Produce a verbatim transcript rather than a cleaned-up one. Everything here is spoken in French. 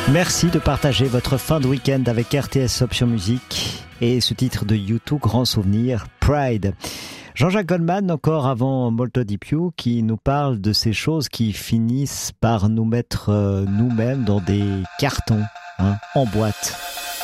Merci de partager votre fin de week-end avec R T S Option Musique et ce titre de U deux, Grand Souvenir, Pride. Jean-Jacques Goldman, encore avant Molto di Più, qui nous parle de ces choses qui finissent par nous mettre euh, nous-mêmes dans des cartons, hein, en boîte.